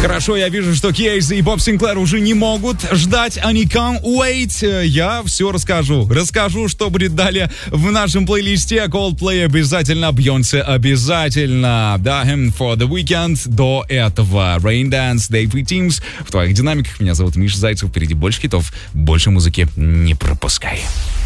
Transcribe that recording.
Хорошо, я вижу, что Кейс и Боб Синклер уже не могут ждать. Они can't wait. Я все расскажу. Расскажу, что будет далее в нашем плейлисте. Coldplay обязательно, Бейонсе обязательно. Да, Him for the Weekend. До этого Rain Dance, David Teams. В твоих динамиках. Меня зовут Миша Зайцев. Впереди больше хитов, больше музыки. Не пропускай.